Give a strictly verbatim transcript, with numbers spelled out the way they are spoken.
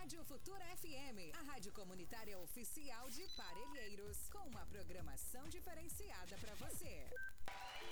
Rádio Futura F M, a rádio comunitária oficial de Parelheiros, com uma programação diferenciada para você.